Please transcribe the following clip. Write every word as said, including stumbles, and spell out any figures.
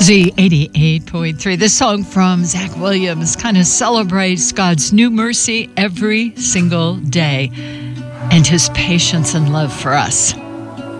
Z eighty-eight point three. This song from Zach Williams kind of celebrates God's new mercy every single day and his patience and love for us.